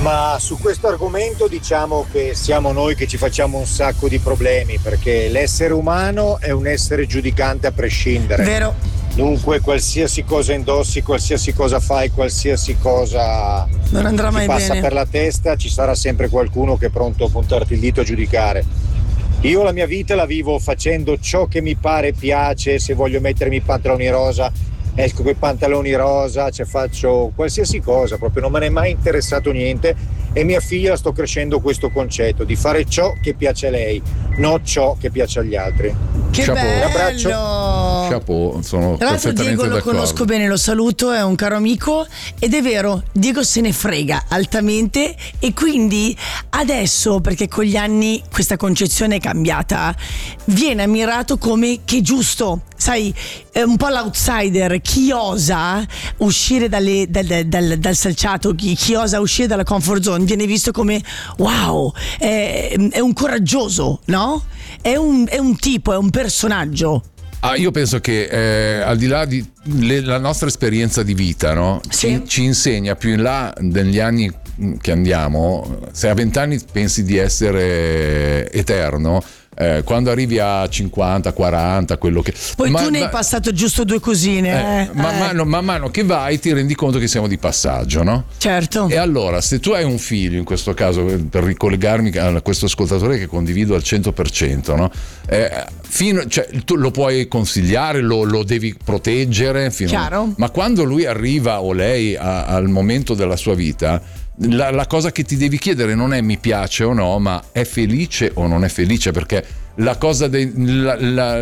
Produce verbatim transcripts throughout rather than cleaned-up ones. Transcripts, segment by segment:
Ma su questo argomento diciamo che siamo noi che ci facciamo un sacco di problemi, perché l'essere umano è un essere giudicante a prescindere. Vero. Dunque qualsiasi cosa indossi, qualsiasi cosa fai, qualsiasi cosa non andrà ti mai passa bene per la testa, ci sarà sempre qualcuno che è pronto a puntarti il dito a giudicare. Io la mia vita la vivo facendo ciò che mi pare piace. Se voglio mettermi i pantaloni rosa, esco con i pantaloni rosa, cioè faccio qualsiasi cosa, proprio non me ne è mai interessato niente. E mia figlia sto crescendo questo concetto di fare ciò che piace a lei, non ciò che piace agli altri. Che Chapeau. bello! Un abbraccio. Chapeau, sono Tra l'altro perfettamente Diego lo d'accordo. conosco bene, lo saluto, è un caro amico ed è vero, Diego se ne frega altamente e quindi adesso, perché con gli anni questa concezione è cambiata, viene ammirato come che giusto, sai, è un po' l'outsider, chi osa uscire dalle, dal, dal, dal salciato, chi, chi osa uscire dalla comfort zone viene visto come wow, è, è un coraggioso, no? È un, è un tipo, è un personaggio. Ah, io penso che eh, al di là di le, la nostra esperienza di vita, no? Sì. ci, ci insegna più in là degli anni che andiamo. Se a vent'anni pensi di essere eterno, eh, quando arrivi a cinquanta, quaranta, quello che Poi ma, tu ne hai ma, passato giusto due cosine, eh, eh, man, eh. mano, man mano che vai ti rendi conto che siamo di passaggio, no? Certo. E allora, se tu hai un figlio, in questo caso, per ricollegarmi a questo ascoltatore che condivido al cento per cento, no? Eh, fino, cioè, tu lo puoi consigliare, lo, lo devi proteggere, fino Chiaro. ma quando lui arriva o lei a, al momento della sua vita, la, la cosa che ti devi chiedere non è mi piace o no, ma è felice o non è felice, perché la cosa dei... La, la,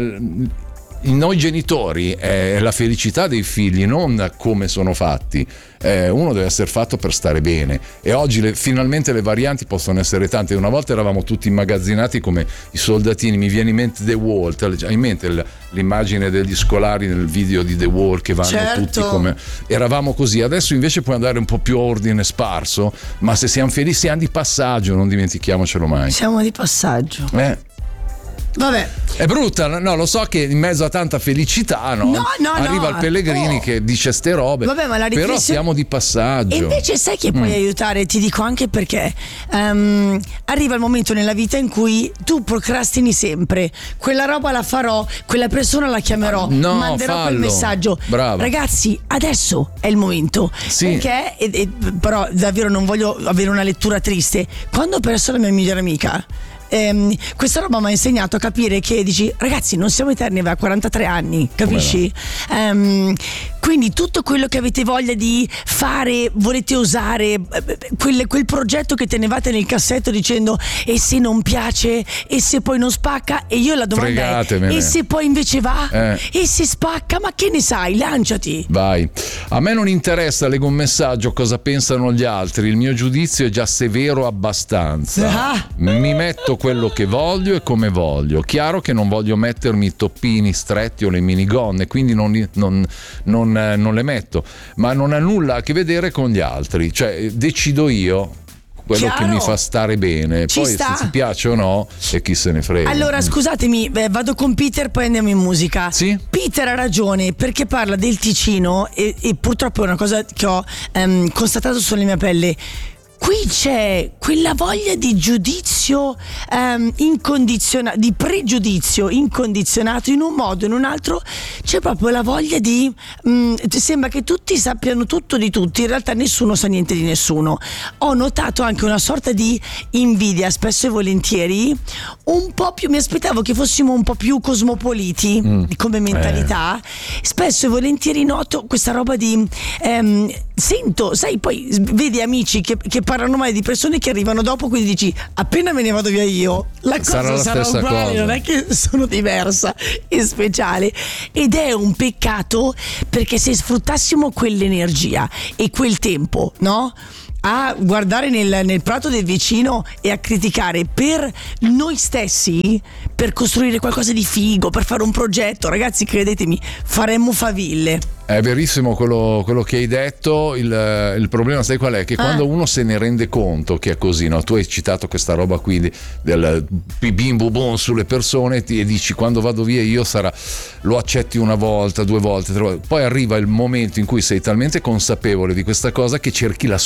noi genitori è la felicità dei figli, non come sono fatti. Eh, uno deve essere fatto per stare bene e oggi le, finalmente le varianti possono essere tante. Una volta eravamo tutti immagazzinati come i soldatini, mi viene in mente The Wall, hai in mente l'immagine degli scolari nel video di The Wall che vanno certo. tutti come eravamo così. Adesso invece puoi andare un po' più a ordine sparso, ma se siamo felici siamo di passaggio, non dimentichiamocelo mai. Siamo di passaggio. Eh Vabbè. È brutta, no? Lo so che in mezzo a tanta felicità, no? No, no, arriva no. il Pellegrini Oh. che dice ste robe. Vabbè, ma la però riflessione- siamo di passaggio. E invece sai che puoi Mm. aiutare, ti dico anche perché um, arriva il momento nella vita in cui tu procrastini sempre, quella roba la farò, quella persona la chiamerò, No, manderò quel fallo. messaggio. Brava. Ragazzi, adesso è il momento. Sì. Perché, e, e, però davvero non voglio avere una lettura triste, quando ho perso la mia migliore amica, ehm, questa roba mi ha insegnato a capire che dici ragazzi non siamo eterni, aveva quarantatré anni, capisci? Ehm, quindi tutto quello che avete voglia di fare, volete osare, eh, quel, quel progetto che tenevate nel cassetto dicendo e se non piace, e se poi non spacca, e io la domanda Fregatemene. è e se poi invece va, Eh. e se spacca, ma che ne sai, lanciati. Vai. A me non interessa, leggo un messaggio, cosa pensano gli altri. Il mio giudizio è già severo abbastanza. Ah. Mi metto quello che voglio e come voglio. Chiaro che non voglio mettermi i toppini stretti o le minigonne, quindi non, non, non, non le metto. Ma non ha nulla a che vedere con gli altri. Cioè, decido io quello Chiaro. che mi fa stare bene. Ci Poi sta. se ti piace o no, e chi se ne frega. Allora scusatemi, eh, vado con Peter, poi andiamo in musica. Sì? Peter ha ragione perché parla del Ticino e, e purtroppo è una cosa che ho ehm, constatato sulla mia pelle. Qui c'è quella voglia di giudizio ehm, incondizionato, di pregiudizio incondizionato in un modo o in un altro. C'è proprio la voglia di mh, sembra che tutti sappiano tutto di tutti, in realtà nessuno sa niente di nessuno. Ho notato anche una sorta di invidia, spesso e volentieri, un po' più, mi aspettavo che fossimo un po' più cosmopoliti Mm. come mentalità. Spesso e volentieri noto questa roba di ehm, sento, sai, poi vedi amici che, che parlano male di persone che arrivano dopo, quindi dici appena me ne vado via io la cosa Sarà sarà, la stessa uguale, cosa. non è che sono diversa e speciale, ed è un peccato perché se sfruttassimo quell'energia e quel tempo, no? A guardare nel, nel prato del vicino e a criticare per noi stessi, per costruire qualcosa di figo, per fare un progetto, ragazzi, credetemi, faremmo faville. È verissimo quello, quello che hai detto. Il, il problema, sai qual è? Che Ah. quando uno se ne rende conto che è così, no? Tu hai citato questa roba qui di- del bim bum bum sulle persone ti- e dici quando vado via io sarà, lo accetti una volta, due volte, tre volte. Poi arriva il momento in cui sei talmente consapevole di questa cosa che cerchi la solitudine.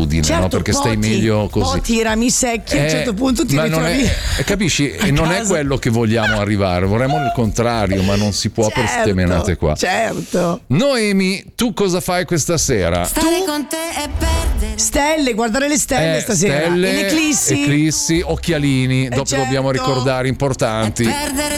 solitudine, certo, no? Perché stai poti, meglio così. Poti, rami secchi, a un Eh, certo punto ti ma non ritrovi è, capisci? E non è casa. quello che vogliamo arrivare, vorremmo il contrario, ma non si può per ste menate qua. Certo. Noemi, tu cosa fai questa sera? Stare con te e perdere. Stelle, guardare le stelle Eh, stasera. stelle, In eclissi. eclissi, occhialini, dopo certo. dobbiamo ricordare importanti. Perdere